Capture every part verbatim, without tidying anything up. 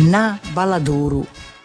na Baladuru.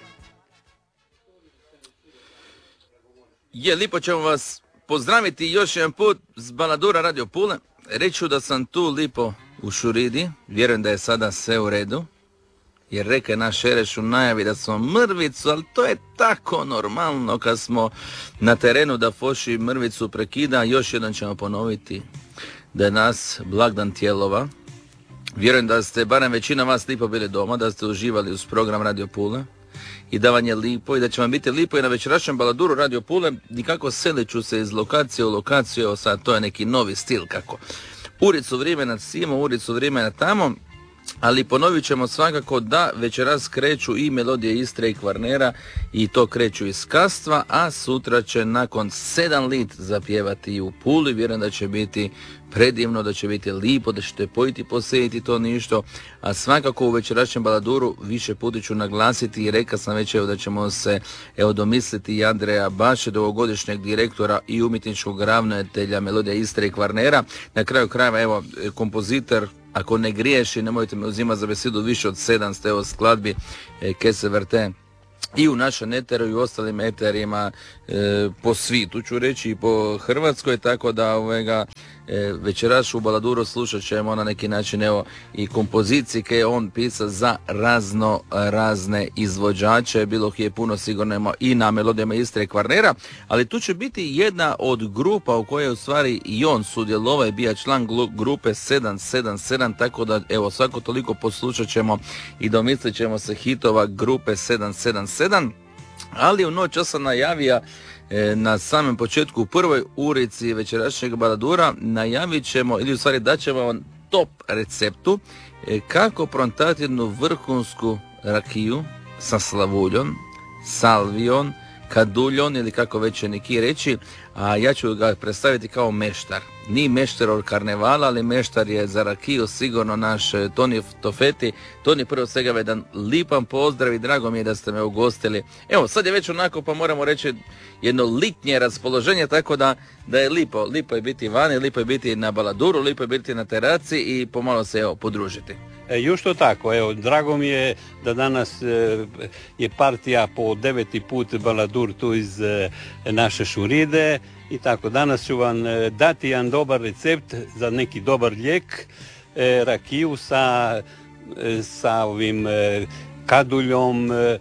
Je, lipo ćemo vas pozdraviti još jedan put s Baladura Radio Pule. Reću da sam tu lipo u Šuridi, vjerujem da je sada sve u redu, jer reke naš Ereš u najavi da smo mrvicu, ali to je tako normalno kad smo na terenu da Foši mrvicu prekida. Još jedan ćemo ponoviti da je nas blagdan Tijelova. Vjerujem da ste, barem većina vas, lipo bili doma, da ste uživali uz program Radio Pule i da vam je lipo i da će vam biti lipo i na večerašnjem Baladuru Radio Pule. Nikako seliću se iz lokacije u lokaciju, evo sad to je neki novi stil kako uricu vremena simo, uricu vremena tamo, ali ponovit ćemo svakako da večeras kreću i melodije Istre i Kvarnera i to kreću iz Kastva, a sutra će nakon sedam lit zapjevati i u Puli. Vjerujem da će biti predivno, da će biti lipo, da ćete pojiti, posjediti to ništo, a svakako u večerašnjem Baladuru više puta ću naglasiti i reka sam već evo da ćemo se evo domisliti i Andreja Baše, dugogodišnjeg direktora i umjetničkog ravnatelja melodija Istre i Kvarnera. Na kraju krajeva evo kompozitor, ako ne griješi, nemojte me uzimati za besedu, više od sedamsto evo skladbi e, ke se vrte i u našem eteru i u ostalim eterima e, po svijetu, ću reći, i po Hrvatskoj, tako da ovega, e, večeras u Baladuru slušat ćemo na neki način evo i kompozicije koje je on pisao za razno razne izvođače, bilo ih je puno sigurno i na melodijama Istre i Kvarnera, ali tu će biti jedna od grupa u kojoj je u stvari i on sudjelovao i bio član grupe sedam sedam sedam, tako da evo svako toliko poslušat ćemo i domislit ćemo se hitova grupe sedam sedam sedam. Ali u noć ja sam najavio e, na samom početku u prvoj urici večerašnjeg Baladura najavit ćemo, ili u stvari dat ćemo vam top receptu e, kako prontati jednu vrhunsku rakiju sa slavuljom, salvijom, kaduljon ili kako već će neki reći, a ja ću ga predstaviti kao meštar. Nije meštar od karnevala, ali meštar je za rakiju sigurno naš Toni Tofeti. Toni, prvo svega jedan lipan pozdrav i drago mi je da ste me ugostili. Evo, sad je već onako, pa moramo reći jedno litnje raspoloženje, tako da, da je lipo. Lipo je biti vani, lipo je biti na Baladuru, lipo je biti na teraci i pomalo se evo podružiti. E, još to tako, evo, drago mi je da danas e, je partija po deveti put Baladur tu iz e, naše Šuride i tako. Danas ću vam e, dati jedan dobar recept za neki dobar lijek, e, rakiju sa, e, sa ovim e, kaduljom, e,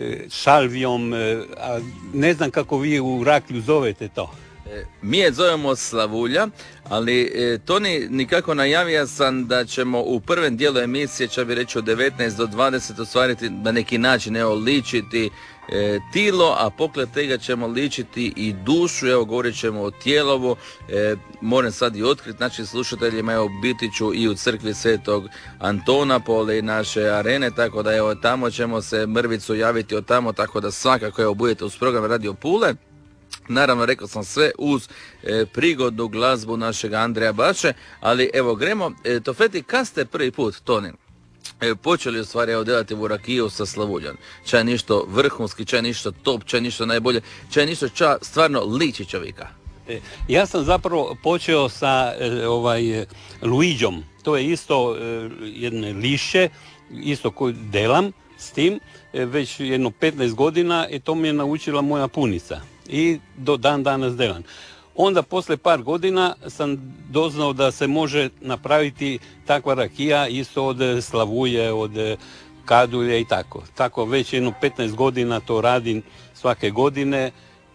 šalvijom, e, a ne znam kako vi u raklju zovete to. Mi je zovemo slavulja, ali e, Toni, nikako najavio sam da ćemo u prvom dijelu emisije, čak bi reći od devetnaest do dvadeset, ostvariti na neki način, evo, ličiti e, tilo, a poklad tega ćemo ličiti i dušu, evo, govorit ćemo o tijelovu, e, moram sad i otkriti našim slušateljima, evo, biti ću i u crkvi Svetog Antona, pole naše arene, tako da, evo, tamo ćemo se mrvicu javiti od tamo, tako da svakako, evo, budete uz program Radio Pule. Naravno, rekao sam sve uz e, prigodnu glazbu našeg Andreja Baše, ali evo gremo, e, Tofeti, kad ste prvi put, Toni, e, počeli u stvari evo delati u rakiju sa slavuljom? Čaj ništo vrhunski, čaj ništo top, čaj ništo najbolje, čaj ništo ča stvarno liči čovjeka? E, ja sam zapravo počeo sa e, ovaj Luiđom, to je isto e, jedne lišće, isto koju delam s tim, e, već jedno petnaest godina i to mi je naučila moja punica. I do dan danas delam. Onda posle par godina sam doznao da se može napraviti takva rakija isto od slavuje, od kadulje i tako. Tako već jedno petnaest godina to radim svake godine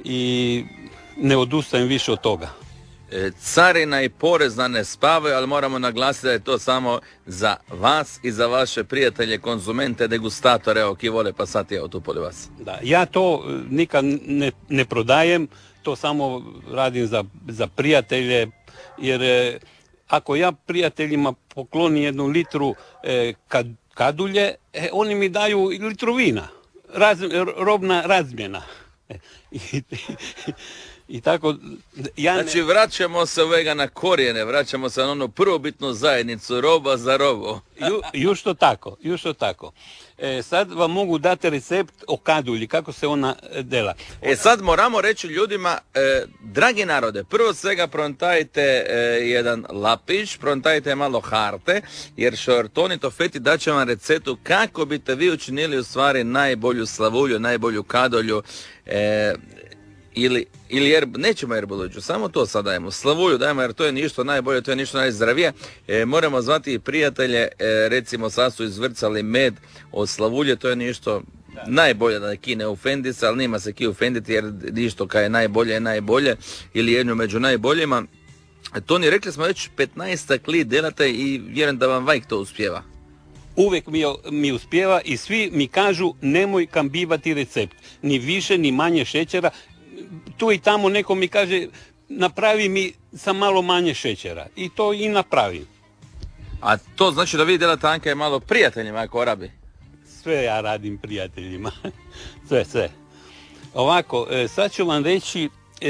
i ne odustajem više od toga. Carina i porezna ne spavaju, ali moramo naglasiti da je to samo za vas i za vaše prijatelje, konzumente, degustatore, evo, ki vole pa sad evo tu pored vas. Da, ja to nikad ne, ne prodajem, to samo radim za, za prijatelje, jer e, ako ja prijateljima poklonim jednu litru e, kad, kadulje, e, oni mi daju litru vina, Raz, robna razmjena. I, I tako, ja ne... Znači vraćamo se ovega na korijene, vraćamo se na onu prvobitnu zajednicu, roba za robo. Ju, jušto tako, jušto tako. E, sad vam mogu dati recept o kadulji, kako se ona dela. Ona... E sad moramo reći ljudima, e, dragi narode, prvo svega prontajte e, jedan lapić, prontajte malo harte, jer Šortoni Tofeti daće vam receptu kako biste vi učinili u stvari najbolju slavulju, najbolju kadulju, e, ili, ili jer, nećemo erbolođu, samo to sad dajemo, slavulju dajemo jer to je ništa najbolje, to je ništa najzdravije. E, moramo zvati i prijatelje, e, recimo sad su izvrcali med od slavulje, to je ništa najbolje da ki ne ufendi se, ali nima se ki ufenditi jer ništa kaj je najbolje je najbolje ili jedno među najboljima. To ni rekli smo već petnaestak li delate i vjerujem da vam vajk to uspjeva. Uvijek mi, mi uspjeva i svi mi kažu nemoj kambivati recept, ni više ni manje šećera. Tu i tamo neko mi kaže napravi mi sa malo manje šećera i to i napravi. A to znači da vi delate Anka je malo prijateljima ako Arabi? Sve ja radim prijateljima, sve, sve. Ovako, sad ću vam reći,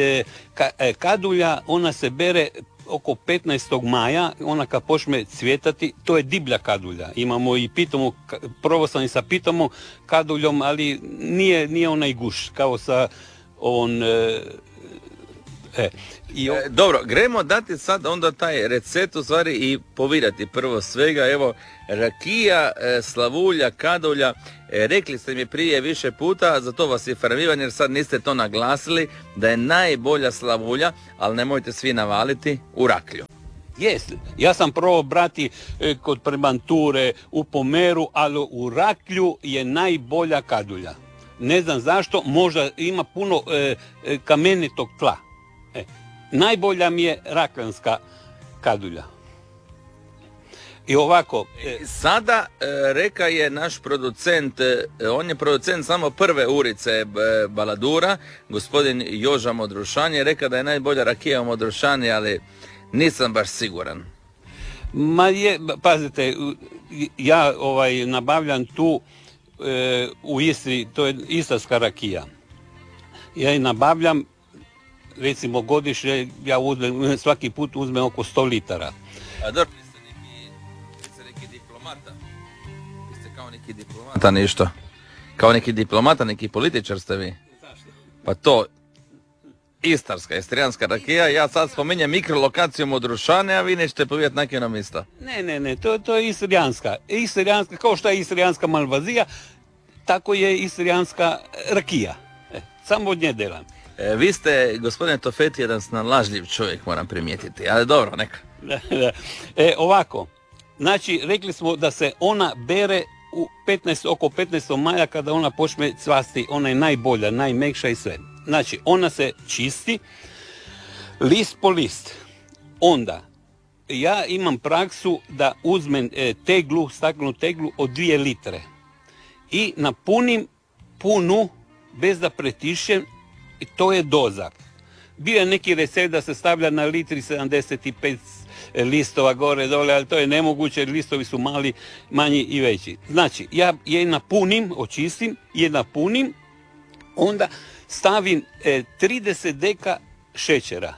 kadulja ona se bere oko petnaestog maja, ona kad počne cvjetati, to je diblja kadulja. Imamo i pitomu, probao sam i sa pitomom kaduljom, ali nije, nije onaj guš, kao sa ovom... E, e, i o... e, dobro, gremo dati sad onda taj recept u stvari i povirati prvo svega. Evo, rakija, e, slavulja, kadulja, e, rekli ste mi prije više puta, zato vas je farmivan jer sad niste to naglasili, da je najbolja slavulja, ali nemojte svi navaliti, u raklju. Jest, ja sam probao brati e, kod prebanture, u pomeru, ali u raklju je najbolja kadulja. Ne znam zašto, možda ima puno e, e, kamenitog tla. E, najbolja mi je rakljanska kadulja. I ovako... E... Sada e, reka je naš producent, e, on je producent samo prve urice e, Baladura, gospodin Joža Modrušan je reka da je najbolja rakija u Modrušani, ali nisam baš siguran. Ma je, pazite, ja ovaj nabavljam tu e, u Istri, to je istarska rakija. Ja je nabavljam, recimo godišnje, ja uzmem, svaki put uzmem oko sto litara. A dobro, vi ste neki, vi ste neki diplomata. Vi ste kao neki diplomata ništa. Kao neki diplomata, neki političar ste vi. Zašto? Pa to, istarska, istrijanska rakija, ja sad spominjem mikrolokaciju Modrušane, a vi nećete povijeti neke na mista. Ne, ne, ne, to, to je istrijanska. Istrijanska, kao što je istrijanska malvazija, tako je istrijanska rakija. E, samo od nje delam. E, vi ste, gospodine Tofeti, jedan snalažljiv čovjek, moram primijetiti, ali dobro, neka. E, ovako, znači, rekli smo da se ona bere u petnaest, oko petnaestog maja kada ona počne cvasti, ona je najbolja, najmekša i sve. Znači, ona se čisti, list po list. Onda, ja imam praksu da uzmem e, teglu, staklenu teglu od dvije litre i napunim punu bez da pretišem, i to je doza. Bio je neki recept da se stavlja na litri sedamdeset pet listova gore dole, ali to je nemoguće jer listovi su mali, manji i veći. Znači, ja je napunim, očistim, je napunim, onda stavim e, trideset deka šećera.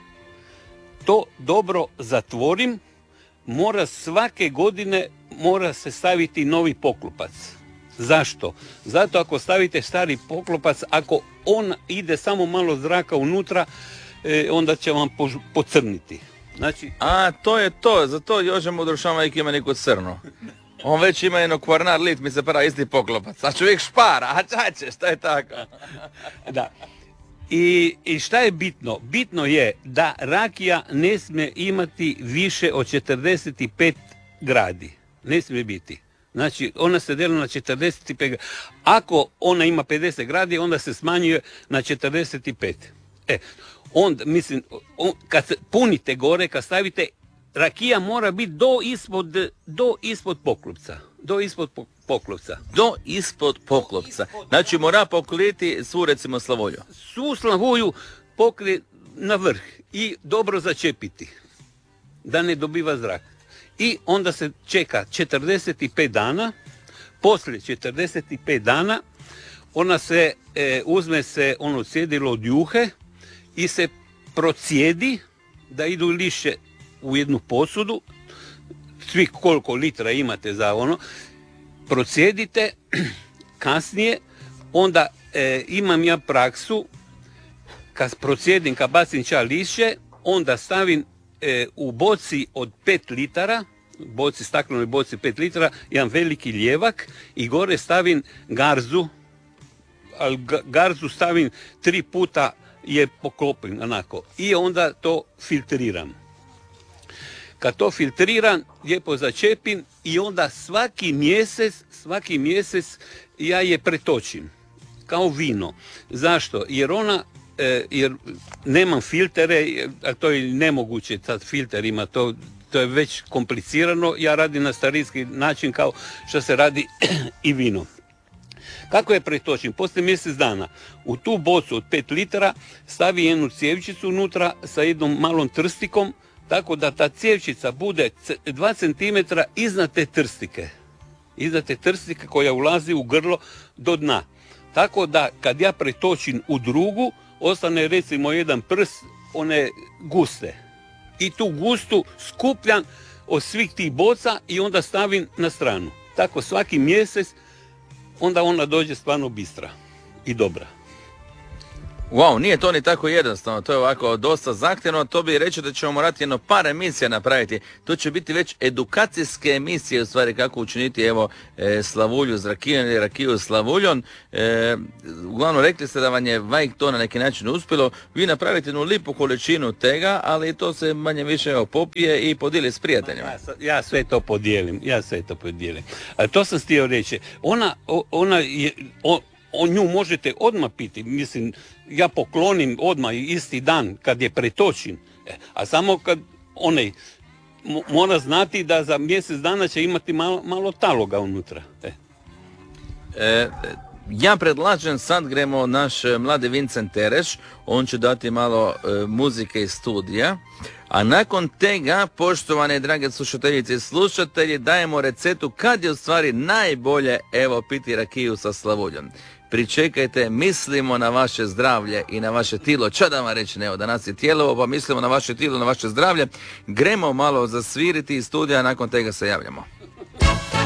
To dobro zatvorim, mora svake godine mora se staviti novi poklopac. Zašto? Zato ako stavite stari poklopac, ako on ide samo malo zraka unutra, e, onda će vam po, pocrniti. Znači... A, to je to, zato Joža Modrušan ima neku crnu. On već ima jedno kvarnar lit, mi se pravi isti poklopac. A čovjek špara, a čače, šta je tako? Da. I, I šta je bitno? Bitno je da rakija ne smije imati više od četrdeset pet gradi. Ne smije biti. Znači, ona se deli na četrdeset pet gradi. Ako ona ima pedeset gradi, onda se smanjuje na četrdeset pet. E, onda, mislim, on, kad se punite gore, kad stavite, rakija mora biti do ispod, do ispod poklopca. Do ispod poklopca. Do ispod poklopca. Znači, mora pokriti svu, recimo, slavulju. Svu slavulju pokri na vrh i dobro začepiti, da ne dobiva zrak. I onda se čeka četrdeset pet dana, poslije četrdeset pet dana ona se, e, uzme se ono cjedilo od juhe i se procijedi da idu lišće u jednu posudu, svi koliko litra imate za ono, procijedite, kasnije, onda e, imam ja praksu, kad procijedim, kad bacim ča lišće, onda stavim e, u boci od pet litara, boci, staklenoj boci pet litara, jedan veliki ljevak i gore stavim garzu, ali garzu stavim tri puta je poklopim onako i onda to filtriram. Kad to filtriram, lijepo začepim i onda svaki mjesec, svaki mjesec ja je pretočim kao vino. Zašto? Jer ona, e, jer nemam filtere, a to je nemoguće sad filterima, to, to je već komplicirano, ja radim na starinski način kao što se radi i vino. Kako je pretočim? Poslije mjesec dana u tu bocu od pet litara stavi jednu cjevčicu unutra sa jednom malom trstikom, tako da ta cjevčica bude dva centimetra iznad te trstike. Iznad te trstike koja ulazi u grlo do dna. Tako da kad ja pretočim u drugu, ostane recimo jedan prst one guste. I tu gustu skupljam od svih tih boca i onda stavim na stranu. Tako svaki mjesec, onda ona dođe stvarno bistra i dobra. Wow, nije to ni tako jednostavno, to je ovako dosta zahtjevno, to bi reći da ćemo morati jedno par emisija napraviti. To će biti već edukacijske emisije, u stvari kako učiniti evo e, slavulju s rakijom ili rakiju s slavuljom. E, uglavnom rekli ste da vam je vajk to na neki način uspjelo. Vi napravite jednu lipu količinu tega, ali to se manje više evo, popije i podijeli s prijateljima. Ja, ja sve to podijelim, ja sve to podijelim. A to sam htio reći, ona, ona je... On, O nju možete odmah piti, mislim, ja poklonim odmah isti dan kad je pretočim, a samo kad onaj mora znati da za mjesec dana će imati malo, malo taloga unutra. E. E, ja predlažem sad gremo naš mladi Vincent Tereš, on će dati malo e, muzike iz studija, a nakon tega, poštovane drage slušateljice i slušatelji, dajemo recetu kad je u stvari najbolje evo piti rakiju sa slavuljom. Pričekajte, mislimo na vaše zdravlje i na vaše tijelo. Ča da vam reći, evo, danas je tijelo, pa mislimo na vaše tijelo, na vaše zdravlje. Gremo malo zasviriti iz studija, nakon tega se javljamo.